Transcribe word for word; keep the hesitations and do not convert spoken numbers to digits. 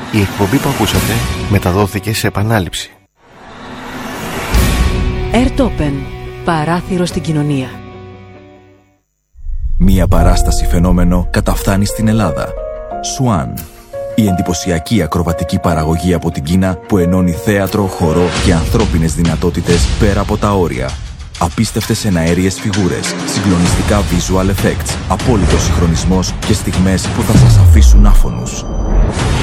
Η εκπομπή που ακούσατε μεταδόθηκε σε επανάληψη. Airtopen, παράθυρο στην κοινωνία. Μία παράσταση φαινόμενο καταφθάνει στην Ελλάδα. Swan. Η εντυπωσιακή ακροβατική παραγωγή από την Κίνα που ενώνει θέατρο, χορό και ανθρώπινες δυνατότητες πέρα από τα όρια. Απίστευτες εναέριες φιγούρες, συγκλονιστικά visual effects, απόλυτος συγχρονισμός και στιγμές που θα σας αφήσουν άφωνους.